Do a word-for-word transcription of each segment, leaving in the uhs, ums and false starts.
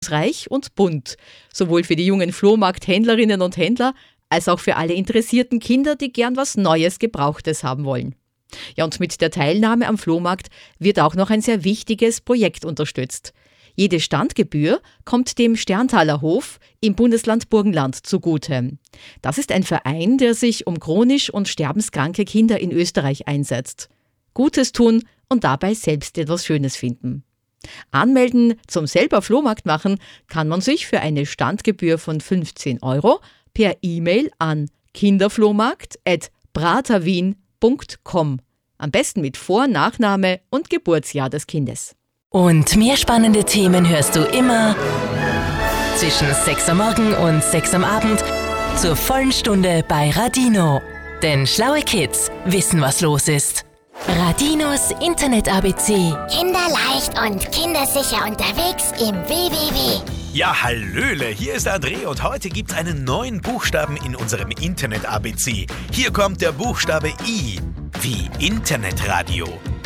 reich und bunt, sowohl für die jungen Flohmarkthändlerinnen und Händler als auch für alle interessierten Kinder, die gern was Neues, Gebrauchtes haben wollen. Ja, und mit der Teilnahme am Flohmarkt wird auch noch ein sehr wichtiges Projekt unterstützt. Jede Standgebühr kommt dem Sterntaler Hof im Bundesland Burgenland zugute. Das ist ein Verein, der sich um chronisch und sterbenskranke Kinder in Österreich einsetzt. Gutes tun und dabei selbst etwas Schönes finden. Anmelden zum selber Flohmarkt machen kann man sich für eine Standgebühr von fünfzehn Euro per E-Mail an kinderflohmarkt at braterwien punkt com. Am besten mit Vor-, Nachname und Geburtsjahr des Kindes. Und mehr spannende Themen hörst du immer zwischen sechs am Morgen und sechs am Abend zur vollen Stunde bei Radino. Denn schlaue Kids wissen, was los ist. Radinos Internet-A B C. Kinderleicht und kindersicher unterwegs im W W W. Ja, hallöle, hier ist André und heute gibt's einen neuen Buchstaben in unserem Internet-A B C. Hier kommt der Buchstabe I, wie Internetradio.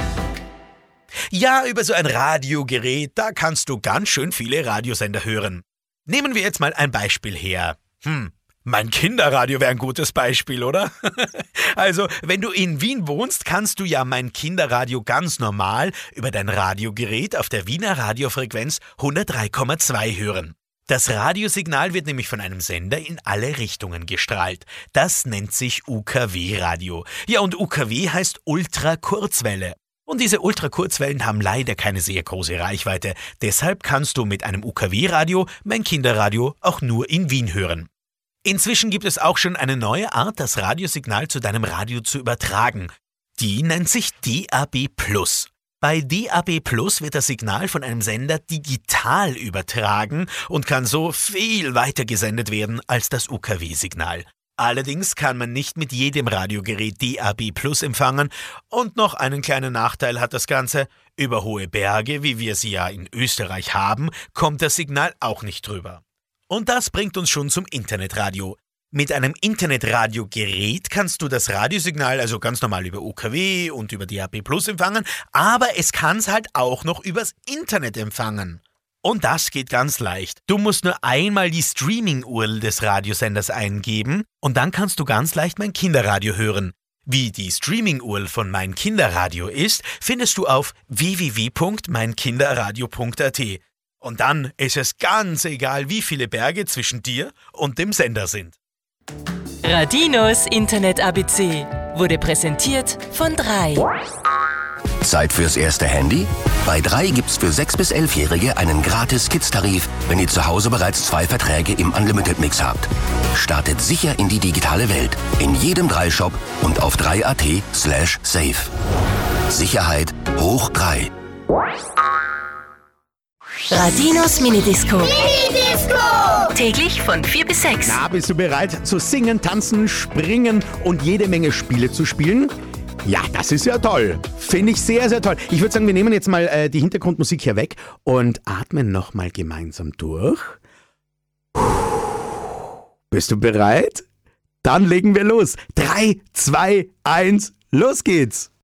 Ja, über so ein Radiogerät, da kannst du ganz schön viele Radiosender hören. Nehmen wir jetzt mal ein Beispiel her. Hm, mein Kinderradio wäre ein gutes Beispiel, oder? Also, wenn du in Wien wohnst, kannst du ja mein Kinderradio ganz normal über dein Radiogerät auf der Wiener Radiofrequenz hundertdrei Komma zwei hören. Das Radiosignal wird nämlich von einem Sender in alle Richtungen gestrahlt. Das nennt sich U K W-Radio. Ja, und U K W heißt Ultrakurzwelle. Und diese Ultrakurzwellen haben leider keine sehr große Reichweite. Deshalb kannst du mit einem U K W-Radio mein Kinderradio auch nur in Wien hören. Inzwischen gibt es auch schon eine neue Art, das Radiosignal zu deinem Radio zu übertragen. Die nennt sich D A B plus. Bei D A B plus wird das Signal von einem Sender digital übertragen und kann so viel weiter gesendet werden als das U K W-Signal. Allerdings kann man nicht mit jedem Radiogerät D A B plus empfangen und noch einen kleinen Nachteil hat das Ganze. Über hohe Berge, wie wir sie ja in Österreich haben, kommt das Signal auch nicht drüber. Und das bringt uns schon zum Internetradio. Mit einem Internetradiogerät kannst du das Radiosignal also ganz normal über U K W und über D A B plus empfangen, aber es kann es halt auch noch übers Internet empfangen. Und das geht ganz leicht. Du musst nur einmal die Streaming-U R L des Radiosenders eingeben und dann kannst du ganz leicht mein Kinderradio hören. Wie die Streaming-U R L von Mein Kinderradio ist, findest du auf w w w punkt mein kinderradio punkt a t. Und dann ist es ganz egal, wie viele Berge zwischen dir und dem Sender sind. Radinos Internet-A B C wurde präsentiert von drei. Zeit fürs erste Handy? Bei drei gibt's für sechs- bis elfjährige einen gratis Kids-Tarif, wenn ihr zu Hause bereits zwei Verträge im Unlimited-Mix habt. Startet sicher in die digitale Welt. In jedem drei Shop und auf drei punkt a t slash safe. Sicherheit hoch drei. Radinos Minidisco. Minidisco! Täglich von vier bis sechs. Na, bist du bereit zu singen, tanzen, springen und jede Menge Spiele zu spielen? Ja, das ist ja toll. Finde ich sehr, sehr toll. Ich würde sagen, wir nehmen jetzt mal äh, die Hintergrundmusik hier weg und atmen nochmal gemeinsam durch. Bist du bereit? Dann legen wir los. Drei, zwei, eins, los geht's.